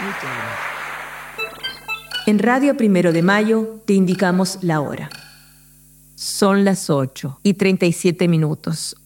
En Radio 1 de Mayo te indicamos la hora. Son las 8:37.